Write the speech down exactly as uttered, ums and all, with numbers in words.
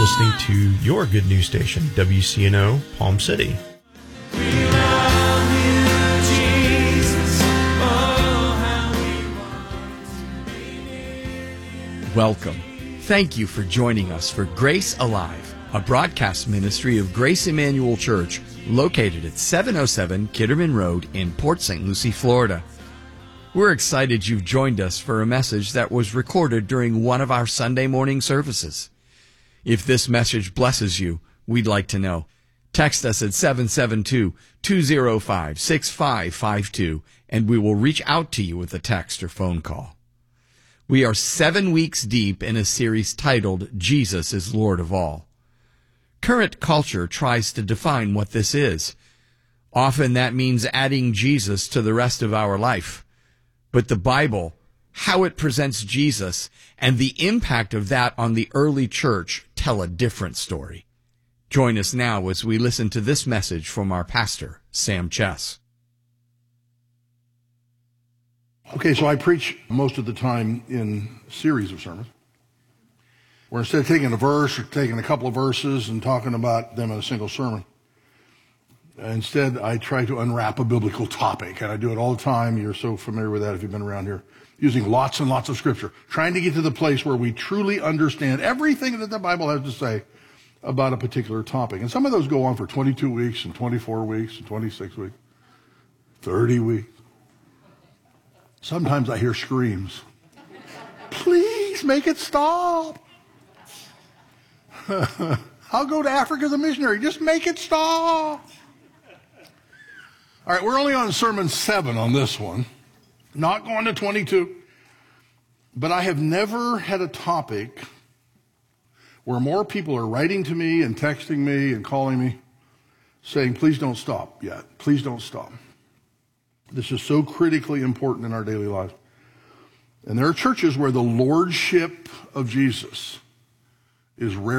listening to your good news station, W C N O, Palm City. Welcome. Thank you for joining us for Grace Alive, a broadcast ministry of Grace Emmanuel Church located at seven oh seven Kitterman Road in Port Saint Lucie, Florida. We're excited you've joined us for a message that was recorded during one of our Sunday morning services. If this message blesses you, we'd like to know. Text us at seven seven two, two oh five, six five five two and we will reach out to you with a text or phone call. We are seven weeks deep in a series titled Jesus is Lord of All. Current culture tries to define what this is. Often that means adding Jesus to the rest of our life. But the Bible, how it presents Jesus, and the impact of that on the early church tell a different story. Join us now as we listen to this message from our pastor, Sam Chess. Okay, so I preach most of the time in a series of sermons, where instead of taking a verse or taking a couple of verses and talking about them in a single sermon, instead I try to unwrap a biblical topic, and I do it all the time. You're so familiar with that if you've been around here, using lots and lots of scripture, trying to get to the place where we truly understand everything that the Bible has to say about a particular topic. And some of those go on for twenty-two weeks and twenty-four weeks and twenty-six weeks, thirty weeks. Sometimes I hear screams. Please make it stop. I'll go to Africa as a missionary. Just make it stop. All right, we're only on sermon seven on this one. Not going to twenty-two. But I have never had a topic where more people are writing to me and texting me and calling me saying, please don't stop yet. Please don't stop. This is so critically important in our daily lives. And there are churches where the lordship of Jesus is rare.